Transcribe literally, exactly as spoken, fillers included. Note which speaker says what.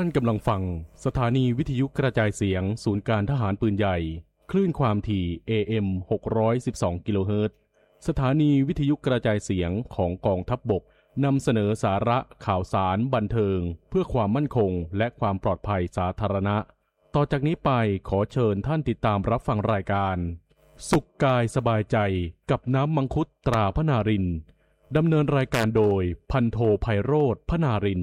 Speaker 1: านกำลังฟังสถานีวิทยุกระจายเสียงศูนย์การทหารปืนใหญ่คลื่นความถี่ เอ เอ็ม หกร้อยสิบสอง กิโลเฮิรตซ์สถานีวิทยุกระจายเสียงของกองทัพบกนำเสนอสาระข่าวสารบันเทิงเพื่อความมั่นคงและความปลอดภัยสาธารณะต่อจากนี้ไปขอเชิญท่านติดตามรับฟังรายการสุขกายสบายใจกับน้ำมังคุดตราพนารินดำเนินรายการโดยพันโทไพโรจน์พนาริน